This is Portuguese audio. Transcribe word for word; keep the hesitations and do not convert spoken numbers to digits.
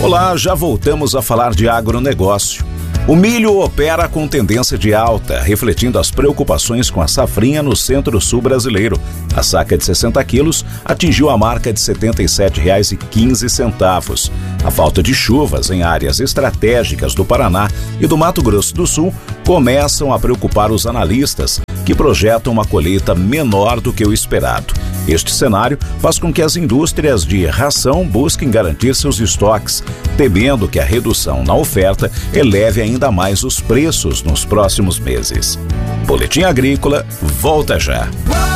Olá, já voltamos a falar de agronegócio. O milho opera com tendência de alta, refletindo as preocupações com a safrinha no centro-sul brasileiro. A saca de sessenta quilos atingiu a marca de setenta e sete reais e quinze centavos. A falta de chuvas em áreas estratégicas do Paraná e do Mato Grosso do Sul começam a preocupar os analistas, que projetam uma colheita menor do que o esperado. Este cenário faz com que as indústrias de ração busquem garantir seus estoques, temendo que a redução na oferta eleve ainda mais os preços nos próximos meses. Boletim Agrícola volta já.